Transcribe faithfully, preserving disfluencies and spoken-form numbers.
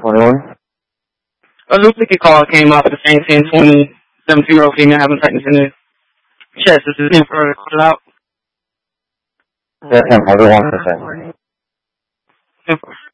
twenty-one. A duplicate call came off the same ten twenty seventeen-year-old female having pregnancy in the chest. This is in for it out. Yeah, ten, one percent.